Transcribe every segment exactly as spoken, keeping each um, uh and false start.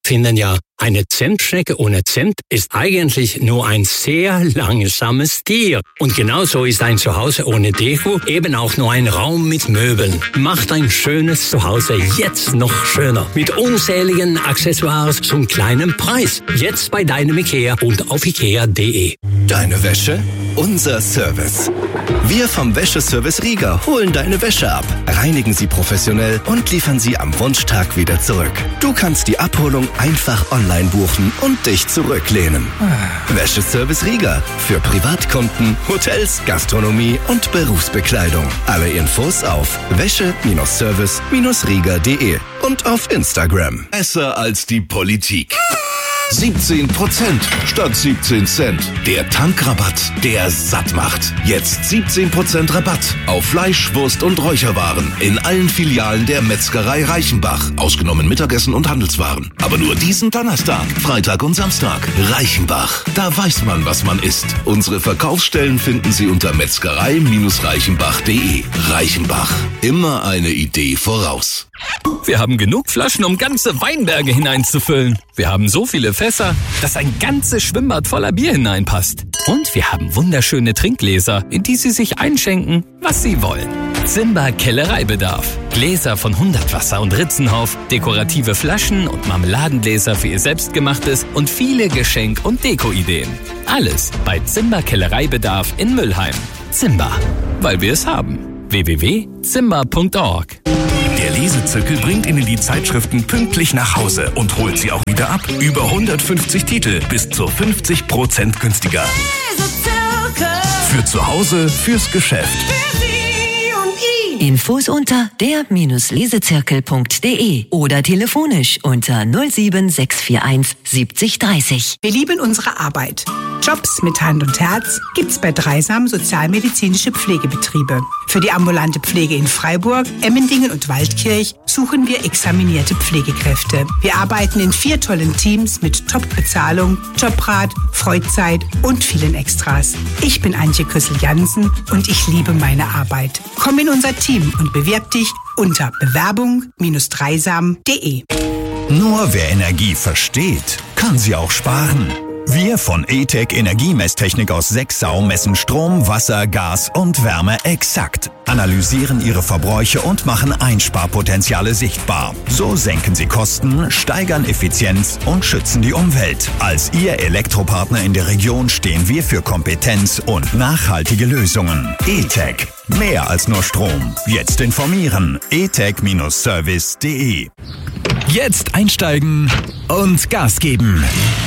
finden ja, eine Zimtschnecke ohne Zimt ist eigentlich nur ein sehr langsames Tier. Und genauso ist ein Zuhause ohne Deko eben auch nur ein Raum mit Möbeln. Macht ein schönes Zuhause jetzt noch schöner. Mit unzähligen Accessoires zum kleinen Preis. Jetzt bei deinem Ikea und auf ikea punkt de. Deine Wäsche? Unser Service. Wir vom Wäscheservice Rieger holen deine Wäsche ab, reinigen sie professionell und liefern sie am Wunschtag wieder zurück. Du kannst die Abholung einfach online buchen und dich zurücklehnen. Wäscheservice Rieger. Für Privatkunden, Hotels, Gastronomie und Berufsbekleidung. Alle Infos auf wäsche-service-rieger punkt de und auf Instagram. Besser als die Politik. siebzehn Prozent statt siebzehn Cent. Der Tankrabatt, der satt macht. Jetzt siebzehn Prozent Rabatt auf Fleisch, Wurst und Räucherwaren in allen Filialen der Metzgerei Reichenbach. Ausgenommen Mittagessen und Handelswaren. Aber nur diesen Donnerstag, Freitag und Samstag. Reichenbach. Da weiß man, was man isst. Unsere Verkaufsstellen finden Sie unter metzgerei reichenbach punkt de. Reichenbach. Immer eine Idee voraus. Wir haben genug Flaschen, um ganze Weinberge hineinzufüllen. Wir haben so viele Fässer, dass ein ganzes Schwimmbad voller Bier hineinpasst. Und wir haben wunderschöne Trinkgläser, in die Sie sich einschenken, was Sie wollen. Zimba Kellereibedarf. Gläser von Hundertwasser und Ritzenhof, dekorative Flaschen und Marmeladengläser für Ihr Selbstgemachtes und viele Geschenk- und Deko-Ideen. Alles bei Zimba Kellereibedarf in Müllheim. Zimba, weil wir es haben. w w w punkt zimba punkt org. Der Lesezirkel bringt Ihnen die Zeitschriften pünktlich nach Hause und holt sie auch wieder ab. Über hundertfünfzig Titel bis zu fünfzig Prozent günstiger. Für zu Hause, fürs Geschäft. Infos unter der Lesezirkel punkt de oder telefonisch unter null sieben sechs vier eins siebzig dreißig. Wir lieben unsere Arbeit. Jobs mit Hand und Herz gibt's bei Dreisam Sozialmedizinische Pflegebetriebe. Für die ambulante Pflege in Freiburg, Emmendingen und Waldkirch suchen wir examinierte Pflegekräfte. Wir arbeiten in vier tollen Teams mit Top-Bezahlung, Jobrat, Freizeit und vielen Extras. Ich bin Antje Küssel-Jansen und ich liebe meine Arbeit. Komm in unser Team und bewirb dich unter bewerbung Bindestrich dreisam punkt de. Nur wer Energie versteht, kann sie auch sparen. Wir von E-Tech Energiemesstechnik aus Sexau messen Strom, Wasser, Gas und Wärme exakt, analysieren ihre Verbräuche und machen Einsparpotenziale sichtbar. So senken sie Kosten, steigern Effizienz und schützen die Umwelt. Als Ihr Elektropartner in der Region stehen wir für Kompetenz und nachhaltige Lösungen. E-Tech. Mehr als nur Strom. Jetzt informieren. e tech Service punkt de. Jetzt einsteigen und Gas geben.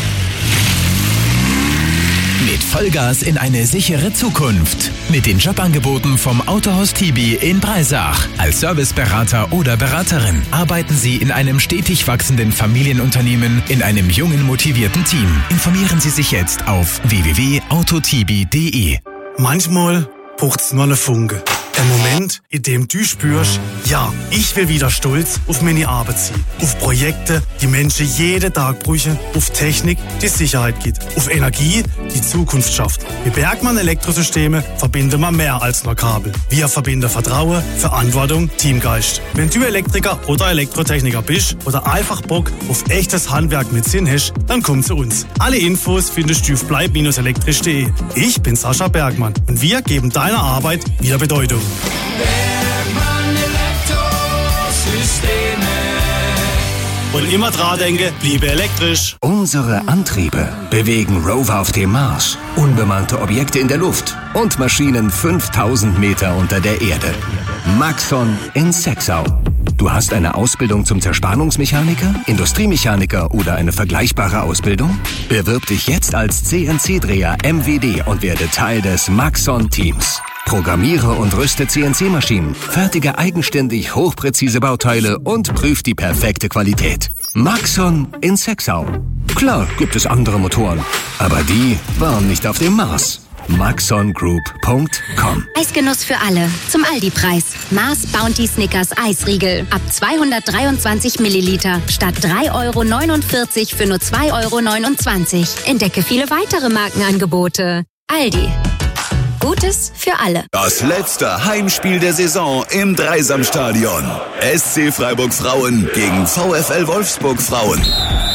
Mit Vollgas in eine sichere Zukunft. Mit den Jobangeboten vom Autohaus Tibi in Breisach. Als Serviceberater oder Beraterin arbeiten Sie in einem stetig wachsenden Familienunternehmen in einem jungen, motivierten Team. Informieren Sie sich jetzt auf w w w punkt autotibi punkt de. Manchmal braucht's nur eine Funke. Ein Moment, in dem du spürst, ja, ich will wieder stolz auf meine Arbeit sein. Auf Projekte, die Menschen jeden Tag brauchen. Auf Technik, die Sicherheit gibt. Auf Energie, die Zukunft schafft. Mit Bergmann Elektrosysteme verbinden wir mehr als nur Kabel. Wir verbinden Vertrauen, Verantwortung, Teamgeist. Wenn du Elektriker oder Elektrotechniker bist oder einfach Bock auf echtes Handwerk mit Sinn hast, dann komm zu uns. Alle Infos findest du auf bleib elektrisch punkt de. Ich bin Sascha Bergmann und wir geben deiner Arbeit wieder Bedeutung. Bergmann Elektrosysteme. Und immer dran denke, bliebe elektrisch. Unsere Antriebe bewegen Rover auf dem Mars, unbemannte Objekte in der Luft und Maschinen fünftausend Meter unter der Erde. Maxon in Sexau. Du hast eine Ausbildung zum Zerspannungsmechaniker, Industriemechaniker oder eine vergleichbare Ausbildung? Bewirb dich jetzt als C N C-Dreher M W D und werde Teil des Maxon-Teams. Programmiere und rüste C N C-Maschinen, fertige eigenständig hochpräzise Bauteile und prüf die perfekte Qualität. Maxon in Sexau. Klar gibt es andere Motoren, aber die waren nicht auf dem Mars. maxon group punkt com. Eisgenuss für alle. Zum Aldi-Preis. Mars Bounty Snickers Eisriegel. Ab zweihundertdreiundzwanzig Milliliter. Statt drei Euro neunundvierzig für nur zwei Euro neunundzwanzig. Entdecke viele weitere Markenangebote. Aldi. Gutes für alle. Das letzte Heimspiel der Saison im Dreisamstadion. S C Freiburg Frauen gegen VfL Wolfsburg Frauen.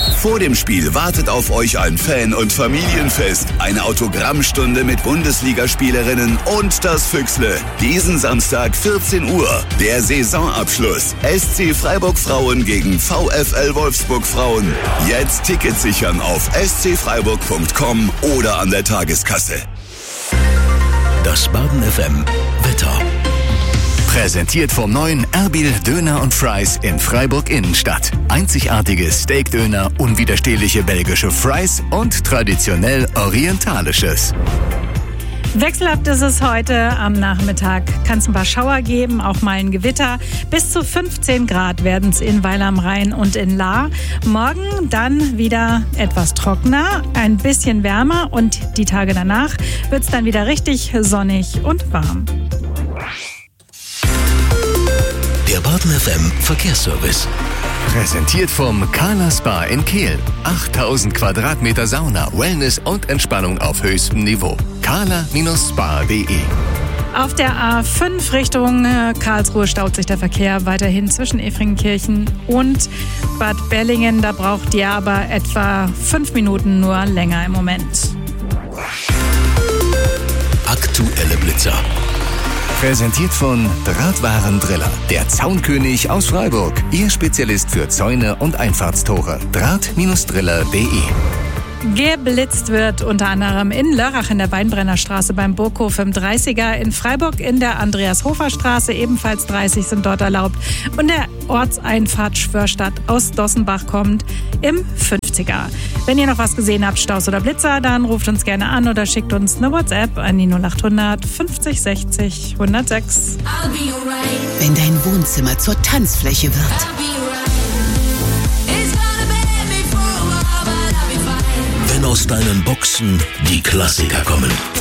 Vor dem Spiel wartet auf euch ein Fan- und Familienfest, eine Autogrammstunde mit Bundesligaspielerinnen und das Füchsle. Diesen Samstag vierzehn Uhr, der Saisonabschluss. S C Freiburg Frauen gegen VfL Wolfsburg Frauen. Jetzt Tickets sichern auf s c freiburg punkt com oder an der Tageskasse. Das Baden F M Wetter. Präsentiert vom neuen Erbil Döner und Fries in Freiburg Innenstadt. Einzigartige Steakdöner, unwiderstehliche belgische Fries und traditionell orientalisches. Wechselhaft ist es heute. Am Nachmittag kann es ein paar Schauer geben, auch mal ein Gewitter. Bis zu fünfzehn Grad werden es in Weil am Rhein und in Lahr. Morgen dann wieder etwas trockener, ein bisschen wärmer und die Tage danach wird es dann wieder richtig sonnig und warm. Der Baden F M Verkehrsservice. Präsentiert vom Kala Spa in Kehl. achttausend Quadratmeter Sauna, Wellness und Entspannung auf höchstem Niveau. kala Spa punkt de. Auf der A fünf Richtung Karlsruhe staut sich der Verkehr weiterhin zwischen Efringkirchen und Bad Bellingen. Da braucht ihr aber etwa fünf Minuten nur länger im Moment. Aktuelle Blitzer. Präsentiert von Drahtwarendriller, der Zaunkönig aus Freiburg. Ihr Spezialist für Zäune und Einfahrtstore. draht Driller punkt de. Geblitzt wird unter anderem in Lörrach in der Weinbrennerstraße beim Burghof im dreißiger, in Freiburg in der Andreas-Hofer-Straße ebenfalls dreißig sind dort erlaubt und der Ortseinfahrt Schwörstadt aus Dossenbach kommt im fünfziger. Wenn ihr noch was gesehen habt, Staus oder Blitzer, dann ruft uns gerne an oder schickt uns eine WhatsApp an die null achthundert fünfzig sechzig hundertsechs. Wenn dein Wohnzimmer zur Tanzfläche wird. Wenn aus deinen Boxen die Klassiker kommen.